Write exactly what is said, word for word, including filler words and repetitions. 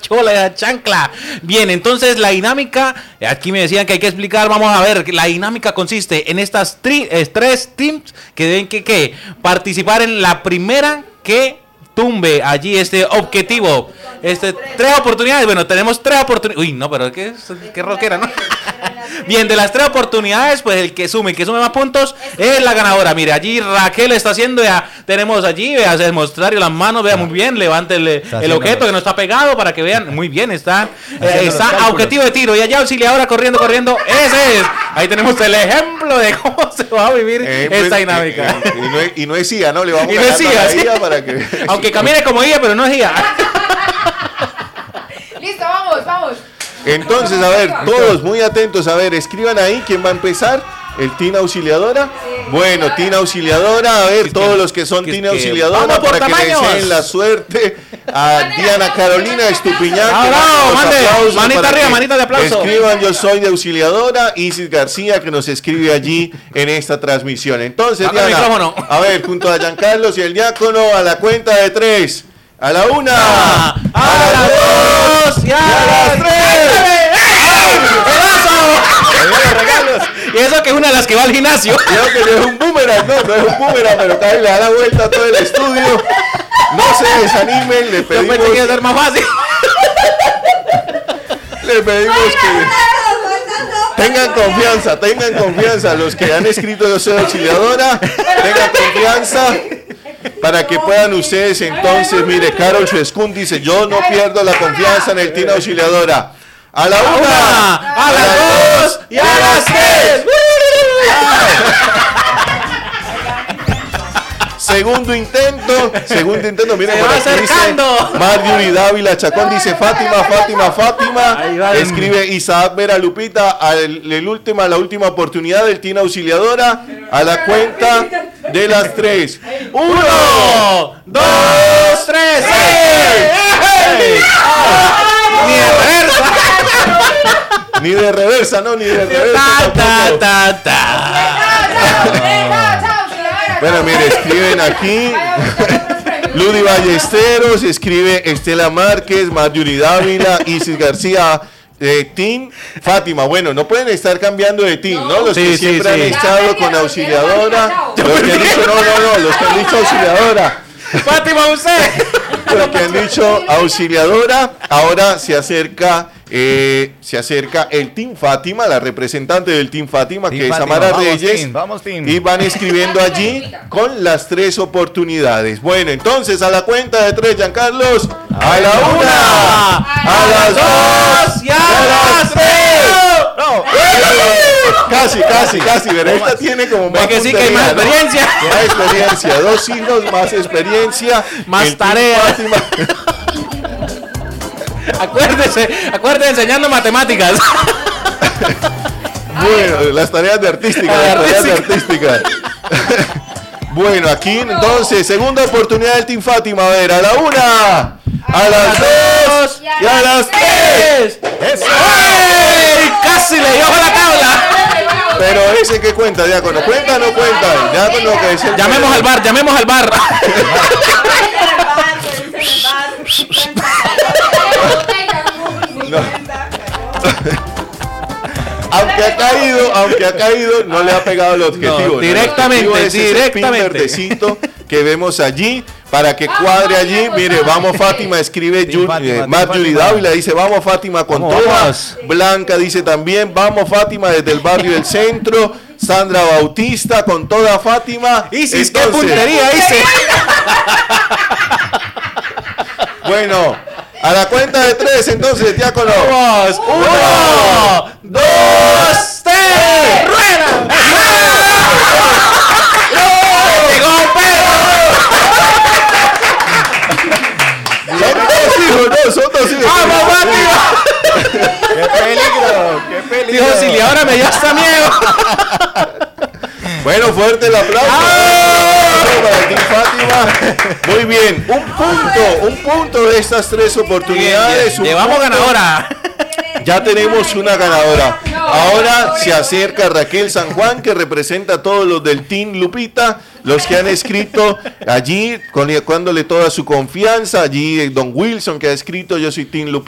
chola, esa chancla. Bien, entonces la dinámica, aquí me decían que hay que explicar, vamos a ver, la dinámica consiste en estas tri, eh, tres teams que deben que, que participar en la primera que tumbe allí este objetivo. Este, tres oportunidades, bueno, tenemos tres oportunidades. Uy, no, pero qué, qué rockera, ¿no? Bien, de las tres oportunidades, pues el que sume, el que sume más puntos es la ganadora. Mire, allí Raquel está haciendo, ya tenemos allí, vea, el mostrario, las manos, vea muy bien, levante el, el objeto que no está pegado para que vean, muy bien, está, eh, está a objetivo de tiro, y allá auxiliadora corriendo, corriendo, ese es. Ahí tenemos el ejemplo de cómo se va a vivir eh, esta pues, dinámica. Eh, eh, y, no es, y no es I A, ¿no? Le vamos y a no es I A, sí. I A para que... Aunque camine como I A, pero no es I A. Listo, vamos, vamos. Entonces, a ver, todos muy atentos, a ver, escriban ahí quién va a empezar. ¿El Team Auxiliadora? Bueno, Team Auxiliadora, a ver, todos los que son Team Auxiliadora, para que le deseen la suerte a Diana Carolina Estupiñán. ¡Bravo! Mande, manita arriba, manita de aplauso. Escriban, yo soy de Auxiliadora. Isis García, que nos escribe allí en esta transmisión. Entonces, Diana, a ver, junto a Giancarlos y el Diácono, a la cuenta de tres. A la una, a, a las dos y a, y a las tres. Y eso que es una de las que va al gimnasio. Creo que no es un boomerang, no, no es un boomerang, pero cae, le da la vuelta a todo el estudio. No se desanimen, le pedimos. Yo pensé que iba a ser más fácil. Le pedimos que tengan confianza, tengan confianza. Los que han escrito yo soy auxiliadora, tengan confianza. Para que puedan ustedes entonces, mire, Carol Chescún dice, yo no pierdo la confianza en el Team Auxiliadora. A la una, a las dos y a las tres. Segundo intento, segundo intento, miren, por aquí dice Marjorie Dávila Chacón, dice Fátima, Fátima, Fátima, escribe Isaac Vera Lupita, al, el última, la última oportunidad del Team Auxiliadora, a la cuenta de las tres. Uno, dos, tres, ¡hey! ¡Hey! Ni de reversa. Ni de reversa, no, ni de reversa. Ta, ta, ta, ta. Bueno, mire, escriben aquí Ludy Ballesteros, escribe Estela Márquez, Marjorie Dávila, Isis García, eh, Team Fátima. Bueno, no pueden estar cambiando de team, ¿no? Los sí, que siempre sí, sí. han estado con Auxiliadora. Los que han dicho, no, no, no, los que han dicho Auxiliadora. Fátima, usted. Los que han dicho Auxiliadora, ahora se acerca... Eh, se acerca el Team Fátima, la representante del Team Fátima, team que Fátima, es Amara vamos, Reyes, team, vamos, team. Y van escribiendo allí con las tres oportunidades. Bueno, entonces a la cuenta de tres, Giancarlos, a, a la una, a, a las dos y a, a las tres. No, casi, casi, casi, pero esta tiene como más que sí que hay más experiencia, ¿no? Más experiencia, dos hijos, más experiencia, más tarea. Acuérdese, acuérdese enseñando matemáticas. Bueno, las tareas de artística, las tareas de artística. Bueno, aquí entonces, segunda oportunidad del Team Fátima. A ver, a la una, a las dos y a las tres. ¡Eso! ¡Ay! Casi le dio a la tabla. Pero ese que cuenta, Diácono, ¿cuenta o no cuenta? Diácono, que es el llamemos al bar, llamemos al bar. No. Aunque ha caído, aunque ha caído, no le ha pegado el objetivo. No, directamente, ¿no? El objetivo es directamente. ese verdecito que vemos allí para que cuadre allí. Mire, vamos Fátima, escribe eh, Marjorie Dávila, dice vamos Fátima con vamos, todas. Vamos. Blanca dice también vamos Fátima desde el barrio del centro. Sandra Bautista con toda Fátima. Isis, qué puntería dice. Bueno, a la cuenta de tres, entonces, Diácono. Vamos. Uno, dos, tres. ¡Rueda! ¡Llegó Pedro! Son dos hijos, no, son dos hijos. ¡Vamos, Fátima! ¡Qué peligro! ¡Qué peligro! Dijo auxiliadora, me dio hasta miedo. Bueno, fuerte el aplauso. ¡Ah! Para ti, Fátima. Muy bien, un punto, un punto de estas tres oportunidades. Llevamos ganadora. Ya tenemos una ganadora. Ahora se acerca Raquel San Juan, que representa a todos los del Team Lupita, los que han escrito allí, dándole toda su confianza. Allí Don Wilson, que ha escrito yo soy Team Lupita.